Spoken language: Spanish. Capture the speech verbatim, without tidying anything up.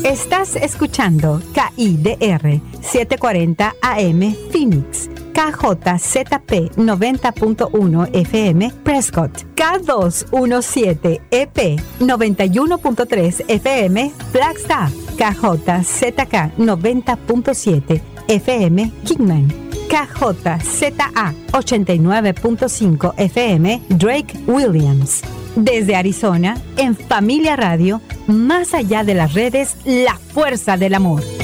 Estás escuchando K I D R setecientos cuarenta A M Phoenix, K J Z P noventa punto uno F M Prescott, K doscientos diecisiete E P noventa y uno punto tres F M Flagstaff, K J Z K noventa punto siete F M Kingman, K J Z A ochenta y nueve punto cinco F M Drake Williams. Desde Arizona, en Familia Radio, más allá de las redes, la fuerza del amor.